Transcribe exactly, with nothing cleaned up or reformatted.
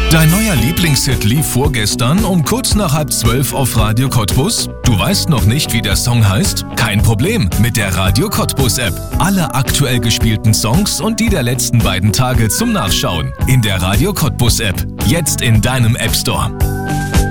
Dein neuer Lieblingshit lief vorgestern um kurz nach halb zwölf auf Radio Cottbus? Du weißt noch nicht, wie der Song heißt? Kein Problem, mit der Radio Cottbus App. Alle aktuell gespielten Songs und die der letzten beiden Tage zum Nachschauen. In der Radio Cottbus App. Jetzt in deinem App Store.